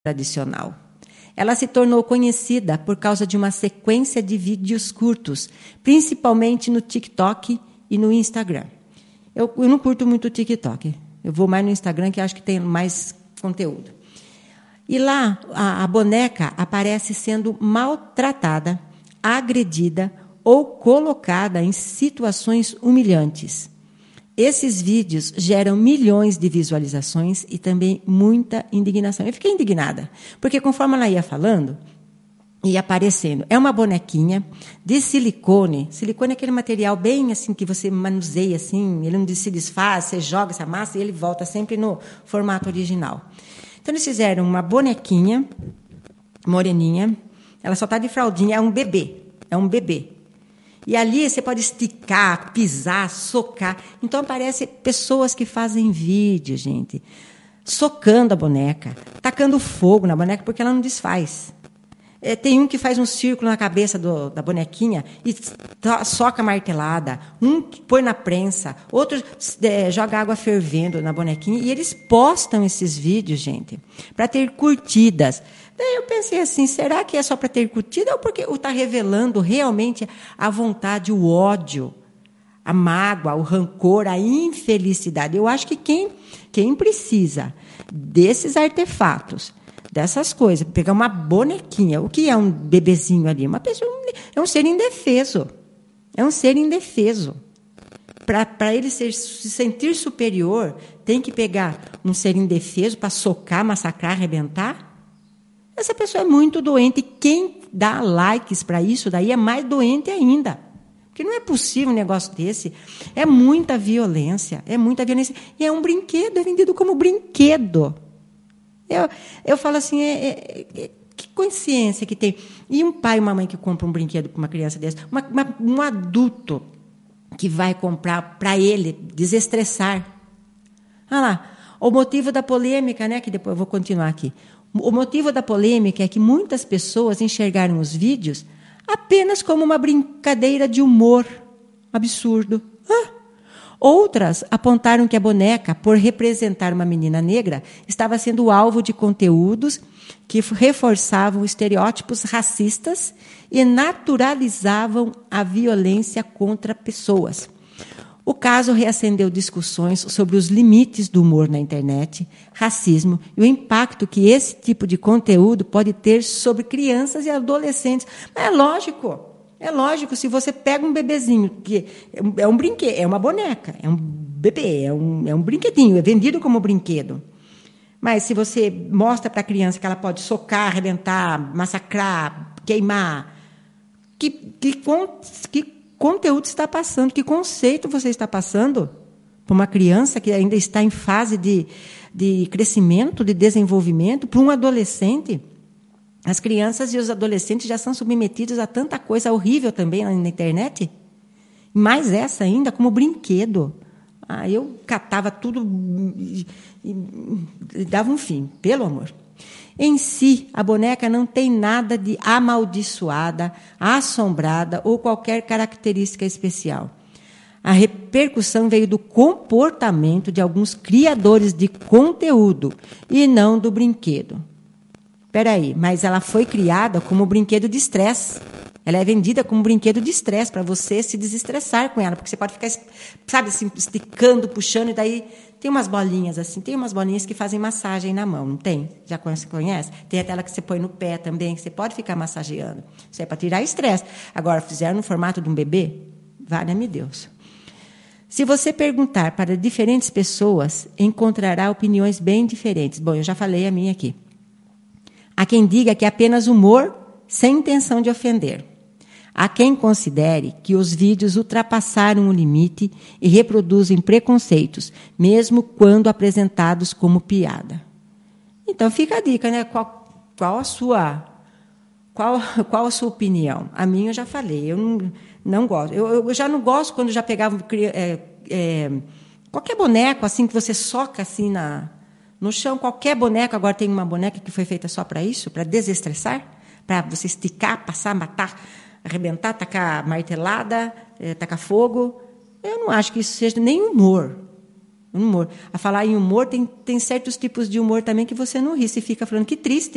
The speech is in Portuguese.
tradicional. Ela se tornou conhecida por causa de uma sequência de vídeos curtos, principalmente no TikTok e no Instagram. Eu não curto muito o TikTok. Eu vou mais no Instagram, que acho que tem mais conteúdo. E lá, a boneca aparece sendo maltratada, agredida ou colocada em situações humilhantes. Esses vídeos geram milhões de visualizações e também muita indignação. Eu fiquei indignada, porque conforme ela ia falando, ia aparecendo. É uma bonequinha de silicone. Silicone é aquele material bem assim que você manuseia, assim, ele não se desfaz, você joga essa massa e ele volta sempre no formato original. Então, eles fizeram uma bonequinha, moreninha, ela só está de fraldinha, é um bebê. E ali você pode esticar, pisar, socar. Então, aparecem pessoas que fazem vídeo, gente, socando a boneca, tacando fogo na boneca, porque ela não desfaz. Tem um que faz um círculo na cabeça da bonequinha e soca a martelada. Um que põe na prensa, outro joga água fervendo na bonequinha. E eles postam esses vídeos, gente, para ter curtidas. Daí eu pensei assim, será que é só para ter curtida ou porque está revelando realmente a vontade, o ódio, a mágoa, o rancor, a infelicidade? Eu acho que quem precisa desses artefatos, dessas coisas, pegar uma bonequinha, o que é um bebezinho ali? Uma pessoa, é um ser indefeso. É um ser indefeso. Para ele se sentir superior, tem que pegar um ser indefeso para socar, massacrar, arrebentar? Essa pessoa é muito doente. E quem dá likes para isso daí é mais doente ainda. Porque não é possível um negócio desse. É muita violência. E é um brinquedo, é vendido como brinquedo. Eu falo assim, que consciência que tem. E um pai e uma mãe que compram um brinquedo para uma criança dessa, um adulto que vai comprar para ele desestressar. Olha lá, o motivo da polêmica, né, que depois eu vou continuar aqui. O motivo da polêmica é que muitas pessoas enxergaram os vídeos apenas como uma brincadeira de humor absurdo. Outras apontaram que a boneca, por representar uma menina negra, estava sendo alvo de conteúdos que reforçavam estereótipos racistas e naturalizavam a violência contra pessoas. O caso reacendeu discussões sobre os limites do humor na internet, racismo e o impacto que esse tipo de conteúdo pode ter sobre crianças e adolescentes. Mas é lógico, se você pega um bebezinho, que é um brinquedo, é uma boneca, é um bebê, é um brinquedinho, é vendido como brinquedo. Mas se você mostra para a criança que ela pode socar, arrebentar, massacrar, queimar, que conteúdo você está passando, que conceito você está passando para uma criança que ainda está em fase de crescimento, de desenvolvimento, para um adolescente? As crianças e os adolescentes já são submetidos a tanta coisa horrível também na internet. Mais essa ainda, como brinquedo. Eu catava tudo e dava um fim, pelo amor. Em si, a boneca não tem nada de amaldiçoada, assombrada ou qualquer característica especial. A repercussão veio do comportamento de alguns criadores de conteúdo e não do brinquedo. Espera aí, mas ela foi criada como brinquedo de estresse. Ela é vendida como brinquedo de estresse, para você se desestressar com ela, porque você pode ficar, sabe, assim, esticando, puxando, e daí tem umas bolinhas assim, tem umas bolinhas que fazem massagem na mão, não tem? Já conhece? Tem aquela que você põe no pé também, que você pode ficar massageando. Isso é para tirar estresse. Agora, fizeram no formato de um bebê? Valha-me Deus. Se você perguntar para diferentes pessoas, encontrará opiniões bem diferentes. Bom, eu já falei a minha aqui. Há quem diga que é apenas humor sem intenção de ofender. Há quem considere que os vídeos ultrapassaram o limite e reproduzem preconceitos, mesmo quando apresentados como piada. Então, fica a dica, né? Qual a sua opinião? A minha eu já falei, eu não gosto. Eu já não gosto quando já pegava qualquer boneco assim que você soca assim no chão, qualquer boneco. Agora tem uma boneca que foi feita só para isso, para desestressar, para você esticar, passar, matar, arrebentar, tacar martelada, tacar fogo. Eu não acho que isso seja nem humor. A falar em humor, tem certos tipos de humor também que você não ri. Você fica falando que triste.